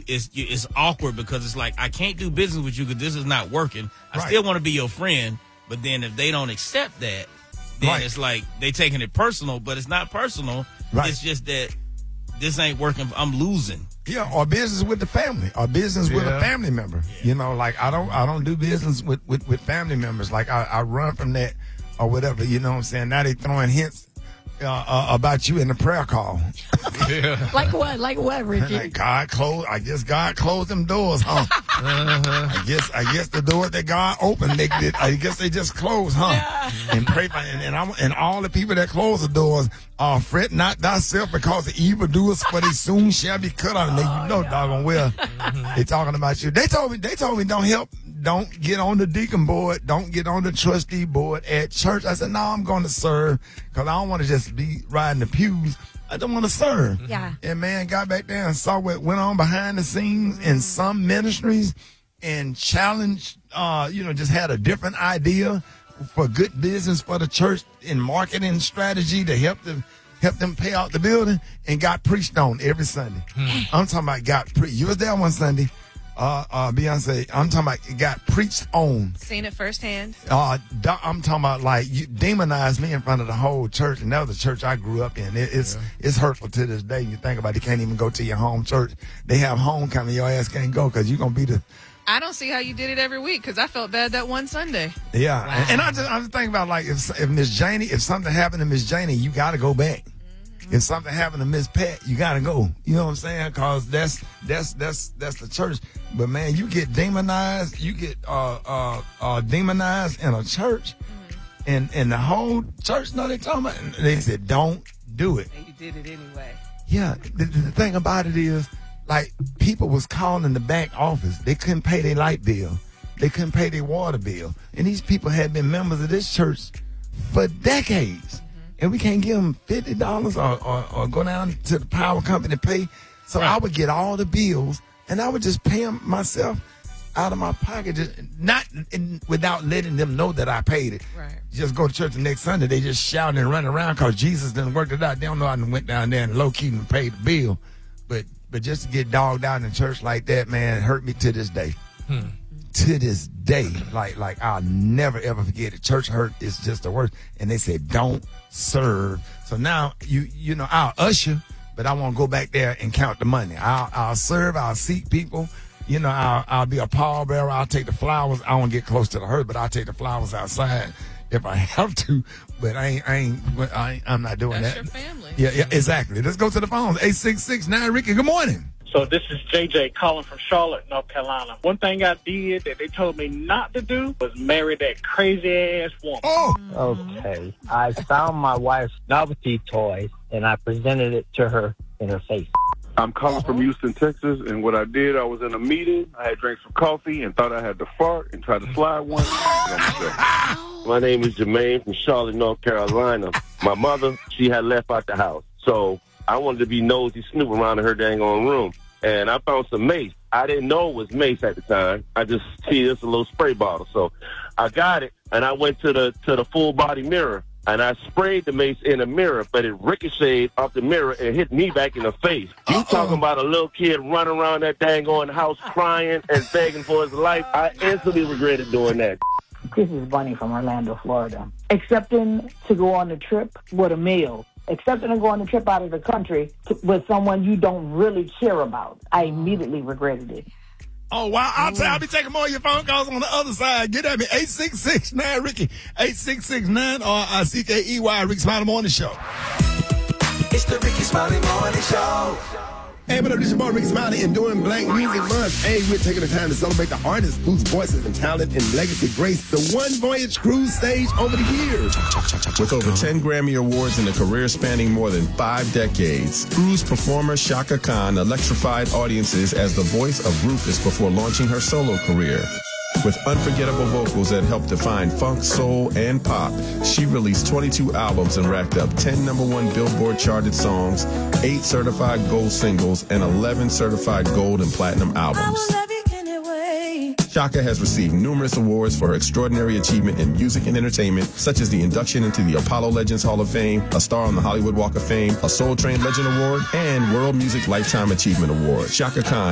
it's awkward because it's like I can't do business with you because this is not working. I Right. still want to be your friend, but then if they don't accept that, then Right. it's like they taking it personal, but it's not personal. Right. It's just that this ain't working. I'm losing. Yeah, or business with the family, or business with a family member. You know, like I don't do business with family members. Like I run from that or whatever. You know what I'm saying? Now they throwing hints about you in the prayer call. Like what, Ricky? Like I guess God closed them doors, huh? I guess the door that God opened, I guess they just closed, huh? Yeah. And pray for, and all the people that close the doors, fret not thyself because the evildoers, for they soon shall be cut out. And then you know, doggone well, they talking about you. They told me don't get on the deacon board, don't get on the trustee board at church. I said, no, I'm going to serve because I don't want to just be riding the pews. I don't want to serve. Yeah. And man, got back there and saw what went on behind the scenes in some ministries and challenged, just had a different idea for good business for the church in marketing strategy to help them pay out the building and got preached on every Sunday. I'm talking about you was there one Sunday. Beyonce, I'm talking about it got preached on. Seen it firsthand. I'm talking about like you demonized me in front of the whole church, and that was the church I grew up in. It's hurtful to this day. You think about it, you can't even go to your home church. They have homecoming, your ass can't go because you're gonna be the. I don't see how you did it every week because I felt bad that one Sunday. Yeah, wow. and I'm just thinking about like if Miss Janie, if something happened to Miss Janie, you got to go back. If something happened to Miss Pat, you gotta go. You know what I'm saying? Cause that's the church. But man, you get demonized. You get demonized in a church, and the whole church know they talking about. They said, "Don't do it." And you did it anyway. Yeah. The thing about it is, like people was calling the back office. They couldn't pay their light bill. They couldn't pay their water bill, and these people had been members of this church for decades. And we can't give them $50 or go down to the power company and pay. So I would get all the bills, and I would just pay them myself out of my pocket, without letting them know that I paid it. Right. Just go to church the next Sunday. They just shouting and running around because Jesus didn't work it out. They don't know I went down there and low-key and paid the bill. But just to get dogged out in church like that, man, it hurt me to this day. To this day, like I'll never ever forget it. Church hurt is just the worst. And they said, don't serve. So now you know I'll usher, but I won't go back there and count the money. I'll serve. I'll seat people. You know, I'll be a pallbearer. I'll take the flowers. I won't get close to the hearse, but I'll take the flowers outside if I have to. But I'm not doing That's that. your family. Yeah, exactly. Let's go to the phones. 866-9 Ricky. Good morning. So this is JJ calling from Charlotte, North Carolina. One thing I did that they told me not to do was marry that crazy-ass woman. Oh! Okay. I found my wife's novelty toy, and I presented it to her in her face. I'm calling from Houston, Texas, and what I did, I was in a meeting. I had drank some coffee and thought I had to fart and tried to slide one. My name is Jermaine from Charlotte, North Carolina. My mother, she had left out the house, so I wanted to be nosy, snoop around in her dang on room. And I found some mace. I didn't know it was mace at the time. I just see this a little spray bottle. So I got it, and I went to the full body mirror, and I sprayed the mace in the mirror, but it ricocheted off the mirror and hit me back in the face. You talking about a little kid running around that dang on house crying and begging for his life? I instantly regretted doing that. This is Bunny from Orlando, Florida. Accepting to go on a trip with a meal. Accepting to go on a trip out of the country with someone you don't really care about. I immediately regretted it. Oh, wow. I'll be taking more of your phone calls on the other side. Get at me. 866-9 Ricky. 866-9 Ricky Smiley Morning Show. It's the Ricky Smiley Morning Show. Hey, what up, this is your boy Ricky Smiley, and during Black Music Month, hey, we're taking the time to celebrate the artists whose voices and talent and legacy grace the One Voyage Cruise stage over the years. With over 10 Grammy Awards and a career spanning more than 5 decades, cruise performer Chaka Khan electrified audiences as the voice of Rufus before launching her solo career. With unforgettable vocals that helped define funk, soul, and pop, she released 22 albums and racked up 10 #1 Billboard charted songs, 8 certified gold singles, and 11 certified gold and platinum albums. Chaka has received numerous awards for her extraordinary achievement in music and entertainment, such as the induction into the Apollo Legends Hall of Fame, a star on the Hollywood Walk of Fame, a Soul Train Legend Award, and World Music Lifetime Achievement Award. Chaka Khan